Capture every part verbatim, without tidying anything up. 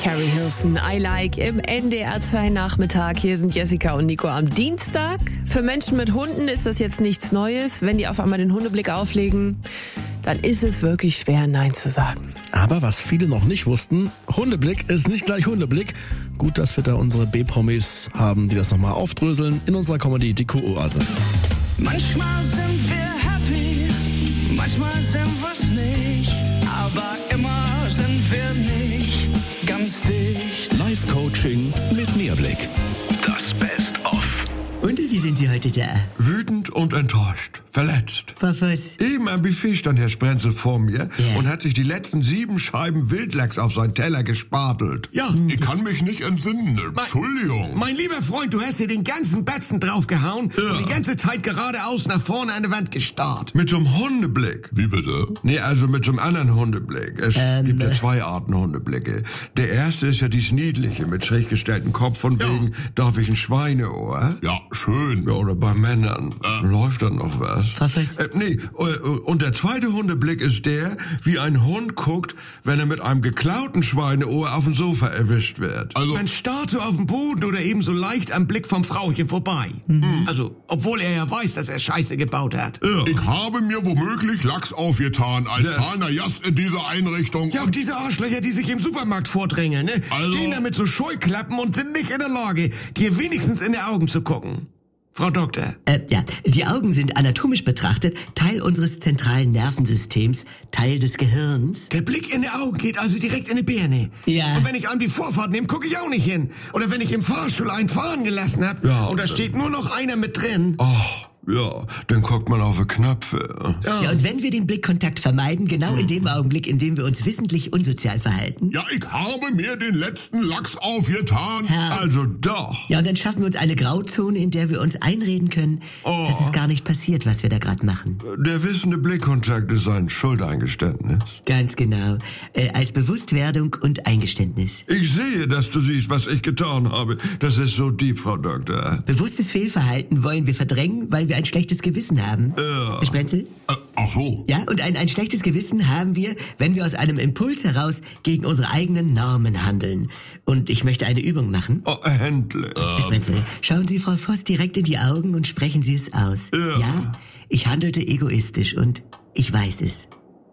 Carrie Hilson, I Like im N D R zwei Nachmittag. Hier sind Jessica und Nico am Dienstag. Für Menschen mit Hunden ist das jetzt nichts Neues. Wenn die auf einmal den Hundeblick auflegen, dann ist es wirklich schwer, Nein zu sagen. Aber was viele noch nicht wussten, Hundeblick ist nicht gleich Hundeblick. Gut, dass wir da unsere B-Promis haben, die das nochmal aufdröseln in unserer Comedy Die Kuroase. Manchmal sind wir happy, manchmal sind wir's nicht, aber immer sind wir nicht ganz dicht. Live-Coaching mit Mehrblick. Das Best-of. Und wie sind Sie heute da? Wütend und enttäuscht. Verletzt. Vor was? Eben am Buffet stand Herr Sprenzel vor mir Ja. und hat sich die letzten sieben Scheiben Wildlachs auf seinen Teller gespatelt. Ja, Ich kann mich nicht entsinnen. Entschuldigung. mein lieber Freund, du hast dir den ganzen Batzen draufgehauen Ja. und die ganze Zeit geradeaus nach vorne an die Wand gestarrt. Mit so einem Hundeblick. Wie bitte? Nee, also mit so einem anderen Hundeblick. Es gibt ja zwei Arten Hundeblicke. Der erste ist ja dies Niedliche mit schräg gestelltem Kopf von wegen, darf ich ein Schweineohr? Ja, schön. Ja, oder bei Männern. Läuft da noch was? Was? Äh, nee, äh, und der zweite Hundeblick ist der, wie ein Hund guckt, wenn er mit einem geklauten Schweineohr auf dem Sofa erwischt wird. Also, Man starrt so auf den Boden oder eben so leicht am Blick vom Frauchen vorbei. Also, obwohl er ja weiß, dass er Scheiße gebaut hat. Ja. ich habe mir womöglich Lachs aufgetan als zahlender Gast in dieser Einrichtung. Ja, und diese Arschlöcher, die sich im Supermarkt vordrängeln, ne? Also- Stehen da mit so Scheuklappen und sind nicht in der Lage, dir wenigstens in die Augen zu gucken. Frau Doktor. Äh, ja, die Augen sind anatomisch betrachtet Teil unseres zentralen Nervensystems, Teil des Gehirns. Der Blick in die Augen geht also direkt in die Birne. Ja. Und wenn ich an die Vorfahrt nehme, gucke ich auch nicht hin. Oder wenn ich im Fahrstuhl einen fahren gelassen habe Ja, und da steht nur noch einer mit drin. Oh, ja, dann guckt man auf die Knöpfe. Ja, und wenn wir den Blickkontakt vermeiden, genau in dem Augenblick, in dem wir uns wissentlich unsozial verhalten, Ja, ich habe mir den letzten Lachs aufgetan. Ja. Also doch. ja, und dann schaffen wir uns eine Grauzone, in der wir uns einreden können, Oh. dass es gar nicht passiert, was wir da gerade machen. Der wissende Blickkontakt ist ein Schuldeingeständnis. Ganz genau. Äh, als Bewusstwerdung und Eingeständnis. Ich sehe, dass du siehst, was ich getan habe. Das ist so deep, Frau Doktor. Bewusstes Fehlverhalten wollen wir verdrängen, weil wir ein schlechtes Gewissen haben. Ja. Herr Sprenzel? Äh, ach so. Ja, und ein, ein schlechtes Gewissen haben wir, wenn wir aus einem Impuls heraus gegen unsere eigenen Normen handeln. Und ich möchte eine Übung machen. Oh, endlich. Herr Sprenzel, schauen Sie Frau Voss direkt in die Augen und sprechen Sie es aus. Ja. Ich handelte egoistisch und ich weiß es.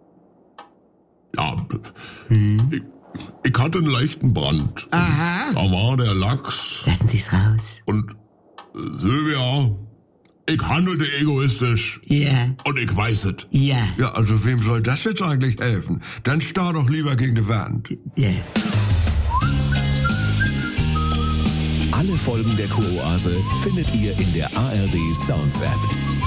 Ja, ich, ich hatte einen leichten Brand. Aha. Da war der Lachs. Lassen Sie es raus. Und äh, Silvia, ich handelte egoistisch. Ja, Und ich weiß es. ja, Ja, also wem soll das jetzt eigentlich helfen? Dann starr doch lieber gegen die Wand. ja. Alle Folgen der Kuroase findet ihr in der A R D Sounds App.